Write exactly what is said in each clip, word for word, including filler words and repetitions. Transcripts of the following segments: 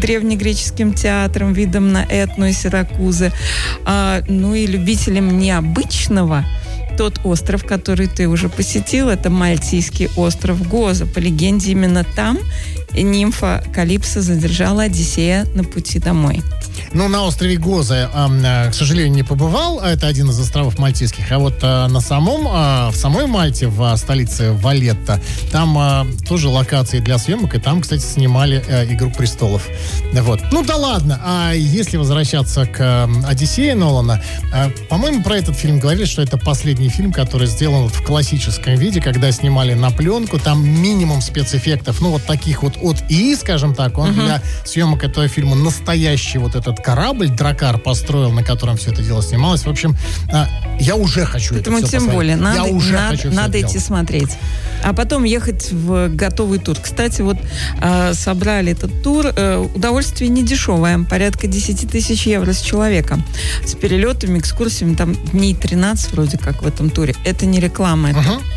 древнегреческим театром, видом на Этну и Сиракузы. А, ну и любителям необычного тот остров, который ты уже посетил, это Мальтийский остров Гоза. По легенде, именно там нимфа Калипсо задержала Одиссея на пути домой. Ну, на острове Гоза, э, к сожалению, не побывал. Это один из островов мальтийских. А вот э, на самом, э, в самой Мальте, в э, столице Валетта, там э, тоже локации для съемок. И там, кстати, снимали э, «Игру престолов». Вот. Ну, да ладно. А если возвращаться к э, «Одиссею» Нолана, э, по-моему, про этот фильм говорили, что это последний фильм, который сделан вот в классическом виде, когда снимали на пленку. Там минимум спецэффектов, ну, вот таких вот от ИИ, скажем так. Он uh-huh. для съемок этого фильма настоящий вот этот корабль Дракар построил, на котором все это дело снималось. В общем, я уже хочу Поэтому это все тем более, надо, я уже надо, хочу надо идти смотреть. А потом ехать в готовый тур. Кстати, вот э, собрали этот тур. Э, удовольствие не дешевое. Порядка десять тысяч евро с человека. С перелетами, экскурсиями. Там дней тринадцать вроде как в этом туре. Это не реклама. Это... Uh-huh.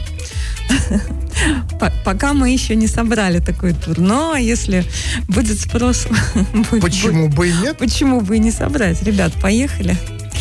Пока мы еще не собрали такой тур. Но если будет спрос... Почему бы и нет? Почему бы и не собрать? Ребят, поехали.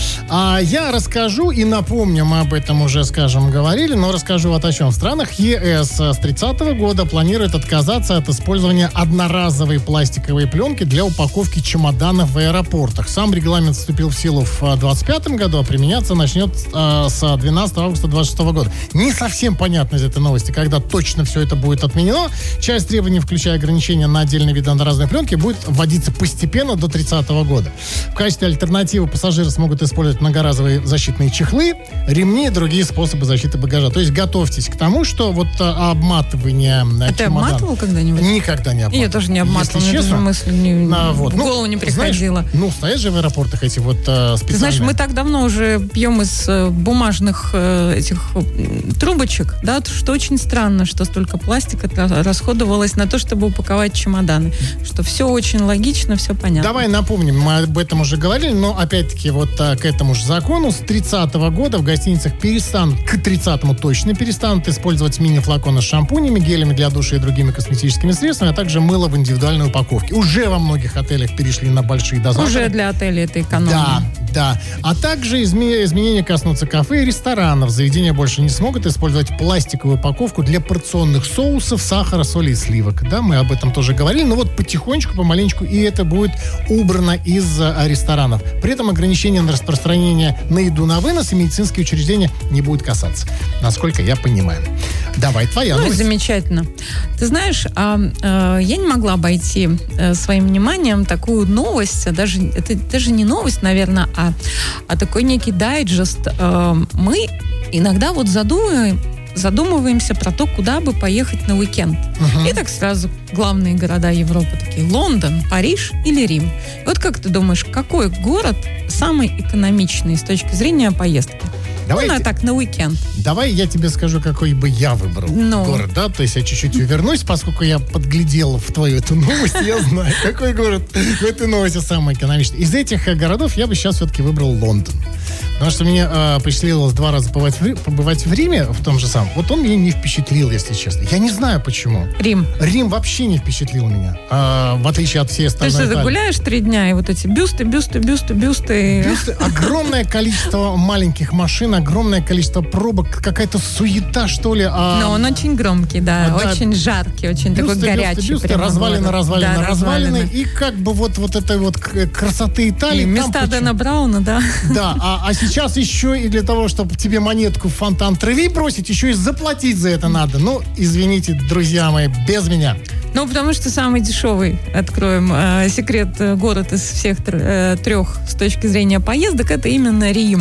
А я расскажу и напомню, мы об этом уже, скажем, говорили, но расскажу вот о чем. В странах ЕС с тридцатого года планируют отказаться от использования одноразовой пластиковой пленки для упаковки чемоданов в аэропортах. Сам регламент вступил в силу в двадцать пятом году, а применяться начнет э, с двенадцатого августа двадцать шестого года. Не совсем понятно из этой новости, когда точно все это будет отменено. Часть требований, включая ограничения на отдельные виды одноразовой пленки, будет вводиться постепенно до тридцатого года. В качестве альтернативы пассажиры смогут использовать многоразовые защитные чехлы, ремни и другие способы защиты багажа. То есть готовьтесь к тому, что вот а, обматывание а ты обматывал когда-нибудь? Никогда не обматывал. Я тоже не обматывал, мне даже мысль не, а, вот. в голову ну, не приходила. Знаешь, ну, стоят же в аэропортах эти вот а, специальные... Ты знаешь, мы так давно уже пьем из а, бумажных а, этих а, трубочек, да, что очень странно, что столько пластика расходовалось на то, чтобы упаковать чемоданы. Что все очень логично, все понятно. Давай напомним, мы об этом уже говорили, но опять-таки вот а, к этому же закону с тридцатого года в гостиницах перестанут, к тридцатому точно перестанут использовать мини-флаконы с шампунями, гелями для душа и другими косметическими средствами, а также мыло в индивидуальной упаковке. Уже во многих отелях перешли на большие дозаторы. Уже для отелей это экономия. Да, да. А также изме- изменения коснутся кафе и ресторанов. Заведения больше не смогут использовать пластиковую упаковку для порционных соусов, сахара, соли и сливок. Да, мы об этом тоже говорили, но вот потихонечку, помаленечку, и это будет убрано из а, ресторанов. При этом ограничения на распространение на еду на вынос и медицинские учреждения не будут касаться, насколько я понимаю. Давай, твоя ну, новость. Замечательно. Ты знаешь, а, а, я не могла обойти а, своим вниманием такую новость, а даже, это даже не новость, наверное, а, а такой некий дайджест. А, мы иногда вот задумываем, задумываемся про то, куда бы поехать на уикенд. Uh-huh. И так сразу главные города Европы такие: Лондон, Париж или Рим. И вот как ты думаешь, какой город самый экономичный с точки зрения поездки? Давай ну, на, так, на уикенд. Давай я тебе скажу, какой бы я выбрал ну. город, да? То есть я чуть-чуть вернусь, поскольку я подглядел в твою эту новость, я знаю, какой город в этой новости самый экономичный. Из этих городов я бы сейчас все-таки выбрал Лондон. Потому что мне э, посчастливилось два раза побывать в, побывать в Риме, в том же самом. Вот он меня не впечатлил, если честно. Я не знаю, почему. Рим. Рим вообще не впечатлил меня. Э, в отличие от всей остальной Италии. То есть ты гуляешь три дня, и вот эти бюсты, бюсты, бюсты, бюсты. Бюсты. Огромное количество маленьких машин, огромное количество пробок, какая-то суета, что ли. А... Но он очень громкий, да, а, очень да. жаркий, очень бюсты, такой горячий. Бюсты, бюсты, развалины, развалины, да, развалины. И как бы вот, вот этой вот красоты Италии. И места Дэна Брауна, да. Да, а, а сейчас еще и для того, чтобы тебе монетку в фонтан Треви бросить, еще и заплатить за это надо. Ну, извините, друзья мои, без меня. Ну, потому что самый дешевый, откроем э, секрет, э, город из всех тр, э, трех с точки зрения поездок, это именно Рим.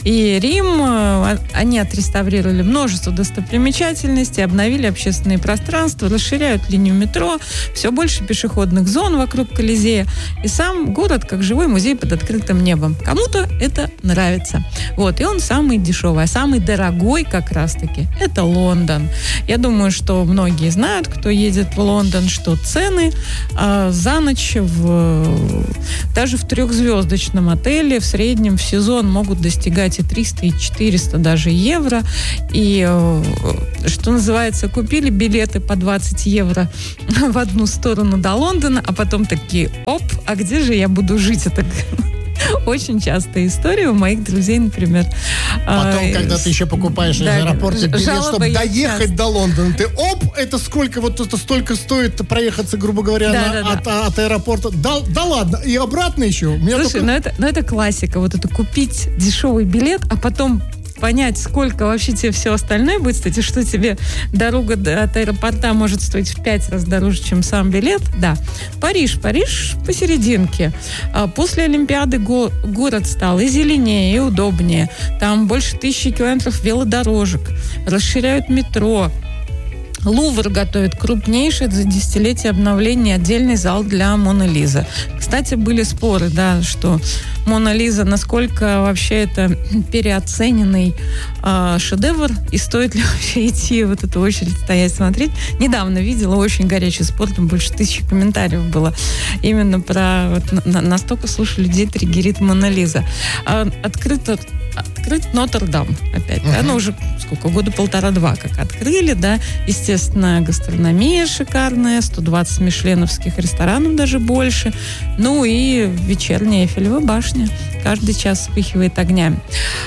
И Рим, э, они отреставрировали множество достопримечательностей, обновили общественные пространства, расширяют линию метро, все больше пешеходных зон вокруг Колизея. И сам город как живой музей под открытым небом. Кому-то это нравится. Вот, и он самый дешевый, а самый дорогой как раз-таки это Лондон. Я думаю, что многие знают, кто едет в Лондон. Лондон, что цены э, за ночь в, даже в трехзвездочном отеле в среднем в сезон могут достигать и триста, и четыреста даже евро. И, э, что называется, купили билеты по двадцать евро в одну сторону до Лондона, а потом такие, оп, а где же я буду жить? Это очень частая история у моих друзей, например. Потом, а, когда ты еще покупаешь да, из аэропорта билет, чтобы доехать часто. До Лондона, ты оп, это сколько, вот это столько стоит проехаться, грубо говоря, да, на, да, от, да. от аэропорта. Да, да ладно, и обратно еще. Меня Слушай, только... ну, это, ну это классика, вот это купить дешевый билет, а потом понять, сколько вообще тебе все остальное будет стоить, и что тебе дорога от аэропорта может стоить в пять раз дороже, чем сам билет. Да. Париж. Париж посерединке. После Олимпиады го- город стал и зеленее, и удобнее. Там больше тысячи километров велодорожек. Расширяют метро. Лувр готовит крупнейший за десятилетие обновления отдельный зал для Мона Лизы. Кстати, были споры, да, что Мона Лиза, насколько вообще это переоцененный э, шедевр, и стоит ли вообще идти в эту очередь стоять, смотреть. Недавно видела очень горячий спор, там больше тысячи комментариев было именно про... Вот, на, настолько, слушай, людей триггерит Мона Лиза. А, открыто Открыт Нотр-Дам опять, uh-huh. да, ну уже сколько, года полтора-два как открыли, да, естественно, гастрономия шикарная, сто двадцать мишленовских ресторанов, даже больше, ну и вечерняя Эйфелева башня, каждый час вспыхивает огнями.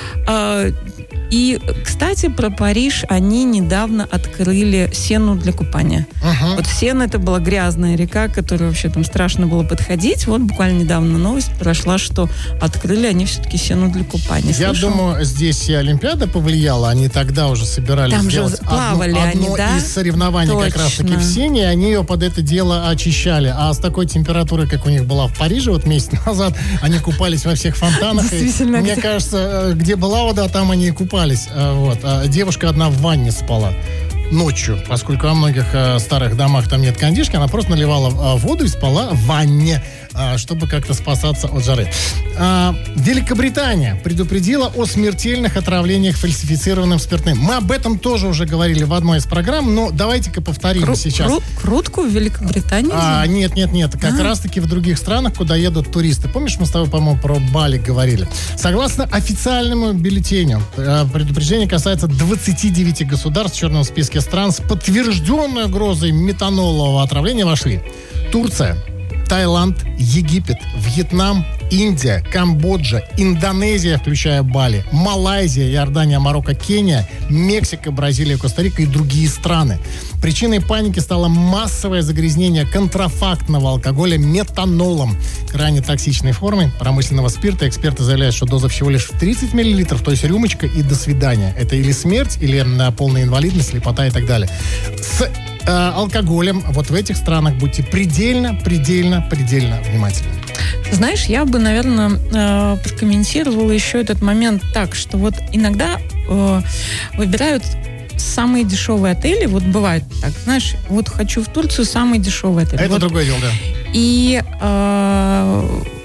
И, кстати, про Париж они недавно открыли Сену для купания. Uh-huh. Вот Сена — это была грязная река, к которой вообще там страшно было подходить. Вот буквально недавно новость прошла, что открыли они все-таки Сену для купания. Я Слышал? думаю, здесь и Олимпиада повлияла. Они тогда уже собирались там сделать же плавали одно, они, одно да? из соревнований Точно. Как раз-таки в Сене, и они ее под это дело очищали. А с такой температурой, как у них была в Париже вот месяц назад, они купались во всех фонтанах. Действительно. И, мне кажется, где была вода, там они и купались. Вот. А девушка одна в ванне спала ночью, поскольку во многих э, старых домах там нет кондишки, она просто наливала э, воду и спала в ванне, э, чтобы как-то спасаться от жары. Э, Великобритания предупредила о смертельных отравлениях фальсифицированным спиртным. Мы об этом тоже уже говорили в одной из программ, но давайте-ка повторим Кру- сейчас. Кру- крутку в Великобритании? А, нет, нет, нет. Как а. раз-таки в других странах, куда едут туристы. Помнишь, мы с тобой, по-моему, про Бали говорили? Согласно официальному бюллетеню, э, предупреждение касается двадцати девяти государств в черном списке стран с подтвержденной угрозой метанолового отравления вошли Турция, Таиланд, Египет, Вьетнам, Индия, Камбоджа, Индонезия, включая Бали, Малайзия, Иордания, Марокко, Кения, Мексика, Бразилия, Коста-Рика и другие страны. Причиной паники стало массовое загрязнение контрафактного алкоголя метанолом, крайне токсичной формой промышленного спирта. Эксперты заявляют, что доза всего лишь в тридцать миллилитров, то есть рюмочка и до свидания. Это или смерть, или полная инвалидность, слепота и так далее. С э, алкоголем вот в этих странах будьте предельно, предельно, предельно внимательны. Знаешь, я бы, наверное, э, прокомментировала еще этот момент так, что вот иногда э, выбирают самые дешевые отели, вот бывает так, знаешь, вот хочу в Турцию, самый дешевый отель. Это вот. Другое дело, да. И э,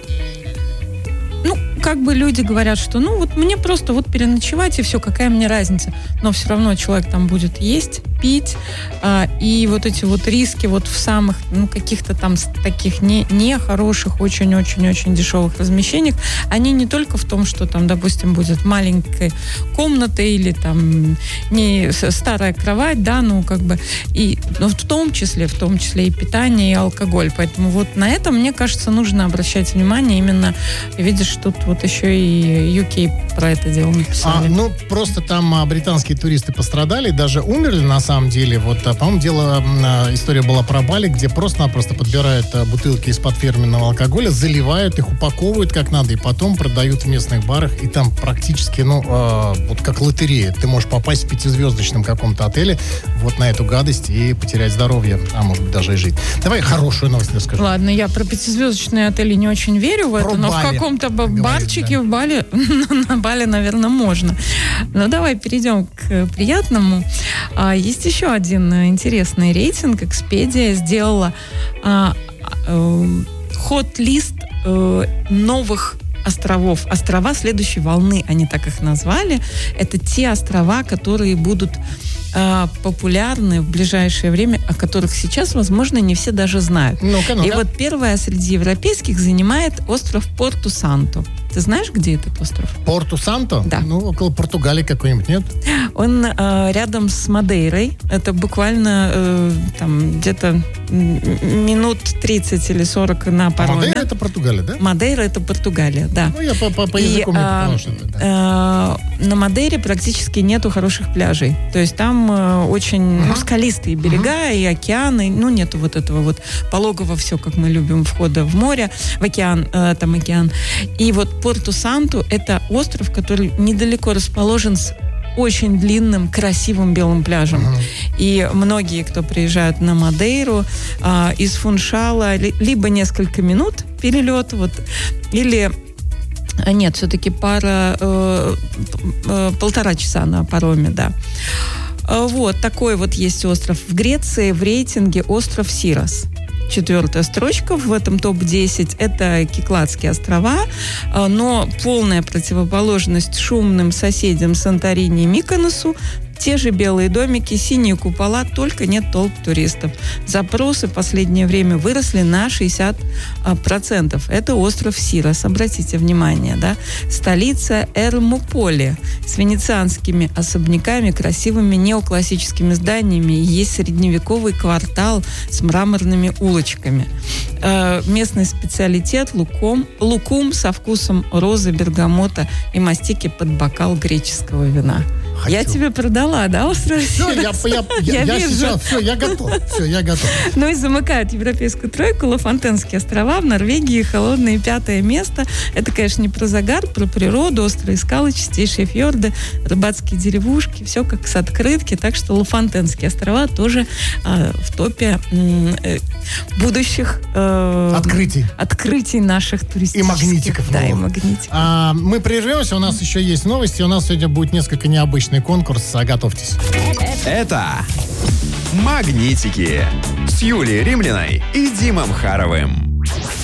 ну, как бы люди говорят, что ну вот мне просто вот переночевать и все, какая мне разница. Но все равно человек там будет есть, пить, э, и вот эти вот риски вот в самых, ну, каких-то там таких не, не хороших, очень-очень-очень дешевых размещениях, они не только в том, что там, допустим, будет маленькая комната или там не старая кровать, да, ну, как бы, и, но в том числе, в том числе и питание, и алкоголь. Поэтому вот на это, мне кажется, нужно обращать внимание именно, видишь, тут вот еще и ю кей про это дело написали. А, ну, просто там а, британские туристы пострадали, даже умерли на самом деле. Вот, а, по-моему, дело, а, история была про Бали, где просто-напросто подбирают а, бутылки из-под фирменного алкоголя, заливают их, упаковывают как надо, и потом продают в местных барах, и там практически, ну, а, вот как лотерея. Ты можешь попасть в пятизвездочном каком-то отеле вот на эту гадость и потерять здоровье, а может быть даже и жить. Давай хорошую новость расскажу. Ладно, я про пятизвездочные отели не очень верю в это, про но Бали. В каком-то барчике в Бали, на Бали, наверное, можно. Но давай перейдем к приятному. Есть еще один интересный рейтинг. Expedia сделала хот-лист новых островов. Острова следующей волны, они так их назвали. Это те острова, которые будут э, популярны в ближайшее время, о которых сейчас, возможно, не все даже знают. Ну-ка, ну-ка. И вот первое среди европейских занимает остров Порту-Санту. Ты знаешь, где этот остров? Порту-Санто? Да. Ну, около Португалии какой-нибудь, нет? Он э, рядом с Мадейрой. Это буквально э, там где-то минут тридцать или сорок на пароме. Мадейра — это Португалия, да? Мадейра — это Португалия, да. Ну, я по, по, по языку И, мне а, показалось, что это, да. э, на Мадейре практически нету хороших пляжей. То есть там э, очень uh-huh. ну, скалистые берега uh-huh. и океаны. Ну, нету вот этого вот пологого все, как мы любим, входа в море, в океан, э, там океан. И вот Порту-Санту — это остров, который недалеко расположен с очень длинным, красивым белым пляжем. Uh-huh. И многие, кто приезжают на Мадейру, э, из Фуншала, ли, либо несколько минут перелет, вот, или... Нет, все-таки пара, э, э, полтора часа на пароме, да. Вот, такой вот есть остров в Греции, в рейтинге остров Сирос. Четвертая строчка в этом топ десять – это Кикладские острова, но полная противоположность шумным соседям Санторини и Миконосу. Те же белые домики, синие купола, только нет толп туристов. Запросы в последнее время выросли на шестьдесят процентов. Это остров Сирос, обратите внимание, да. Столица Эрмополе с венецианскими особняками, красивыми неоклассическими зданиями. Есть средневековый квартал с мраморными улочками. Э, местный специалитет луком, лукум со вкусом розы, бергамота и мастики под бокал греческого вина. Хочу. Я тебе продала, да, остров Все, я, я, я, я, я сейчас, все, я готов, все, я готов. Ну и замыкают европейскую тройку Лофонтенские острова в Норвегии, холодное пятое место. Это, конечно, не про загар, про природу, острые скалы, чистейшие фьорды, рыбацкие деревушки, все как с открытки. Так что Лофонтенские острова тоже э, в топе э, будущих э, открытий. открытий наших туристических. И магнитиков. Да, новых. И магнитиков. А, мы прервемся, у нас еще есть новости, у нас сегодня будет несколько необычный конкурс, готовьтесь. Это «Магнитики» с Юлией Римляной и Димом Харовым.